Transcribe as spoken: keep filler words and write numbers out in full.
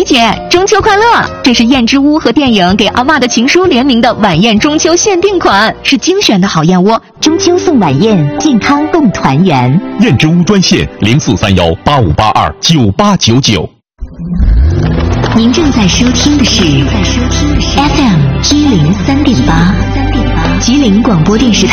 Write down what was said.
姐，中秋快乐！这是燕之屋和电影《给阿嬷的情书》联名的晚宴中秋限定款，是精选的好燕窝。 中秋送晚宴，健康共团圆。 燕之屋专线零四三幺八五八二九八九九。 您正在收听的是 F M 一零三点八，吉林广播电视台。